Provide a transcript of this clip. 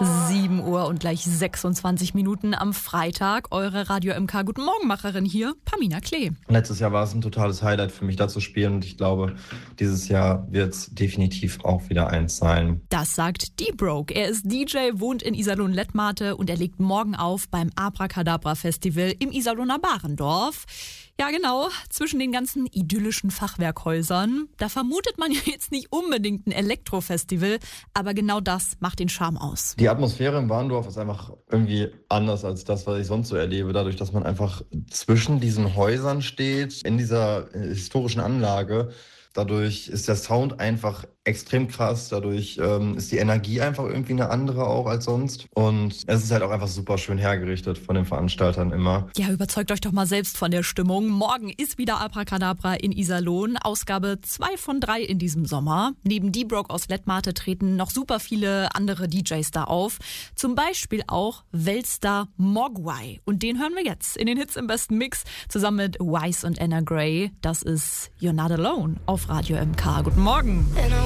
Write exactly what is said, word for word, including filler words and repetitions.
sieben Uhr und gleich sechsundzwanzig Minuten am Freitag. Eure Radio M K Guten Morgenmacherin hier, Pamina Klee. Letztes Jahr war es ein totales Highlight für mich, da zu spielen. Und ich glaube, dieses Jahr wird es definitiv auch wieder eins sein. Das sagt D-Broke. Er ist D J, wohnt in Iserlohn-Lettmate und er legt morgen auf beim Abracadabra Festival im Iserlohner Barendorf. Ja genau, zwischen den ganzen idyllischen Fachwerkhäusern. Da vermutet man ja jetzt nicht unbedingt ein Elektrofestival, aber genau das macht den Charme aus. Die Atmosphäre im Barendorf ist einfach irgendwie anders als das, was ich sonst so erlebe. Dadurch, dass man einfach zwischen diesen Häusern steht, in dieser historischen Anlage. Dadurch ist der Sound einfach extrem krass. Dadurch ähm, ist die Energie einfach irgendwie eine andere auch als sonst. Und es ist halt auch einfach super schön hergerichtet von den Veranstaltern immer. Ja, überzeugt euch doch mal selbst von der Stimmung. Morgen ist wieder Abracadabra in Iserlohn. Ausgabe zwei von drei in diesem Sommer. Neben D-Broke aus Lettmate treten noch super viele andere D Js da auf. Zum Beispiel auch Weltstar Mogwai. Und den hören wir jetzt in den Hits im besten Mix zusammen mit Wise und Anna Gray. Das ist You're Not Alone auf Radio M K. Guten Morgen.